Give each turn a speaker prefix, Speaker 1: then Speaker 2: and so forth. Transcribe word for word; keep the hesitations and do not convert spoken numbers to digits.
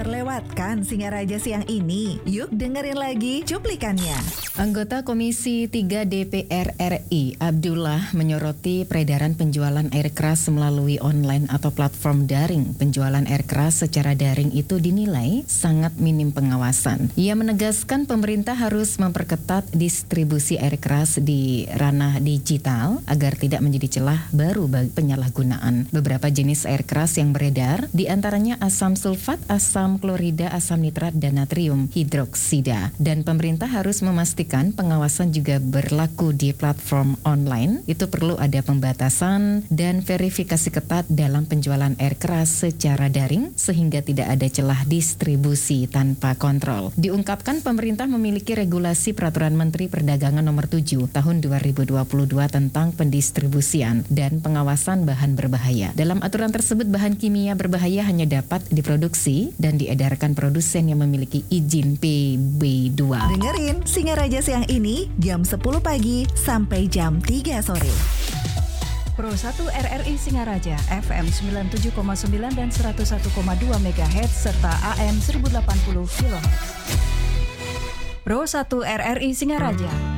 Speaker 1: terlewatkan Singaraja siang ini. Yuk dengerin lagi cuplikannya.
Speaker 2: Anggota Komisi tiga D P R R I Abdullah menyoroti peredaran penjualan air keras melalui online atau platform daring. Penjualan air keras secara daring itu dinilai sangat minim pengawasan. Ia menegaskan pemerintah harus memperketat distribusi air keras di ranah digital agar tidak menjadi celah baru bagi penyalahgunaan. Beberapa jenis air keras yang beredar, di antaranya asam sulfat, asam klorida, asam nitrat, dan natrium hidroksida. Dan pemerintah harus memastikan pengawasan juga berlaku di platform online. Itu perlu ada pembatasan dan verifikasi ketat dalam penjualan air keras secara daring sehingga tidak ada celah distribusi tanpa kontrol. Diungkapkan pemerintah memiliki regulasi Peraturan Menteri Perdagangan Nomor tujuh Tahun dua ribu dua puluh dua tentang pendistribusian dan pengawasan bahan berbahaya. Dalam aturan tersebut, bahan kimia berbahaya hanya dapat diproduksi dan diedarkan produsen yang memiliki izin P B dua.
Speaker 1: Dengerin Singaraja siang ini jam sepuluh pagi sampai jam tiga sore. Pro satu R R I Singaraja F M sembilan puluh tujuh koma sembilan dan seratus satu koma dua megahertz serta A M seribu delapan puluh kilohertz. Pro satu R R I Singaraja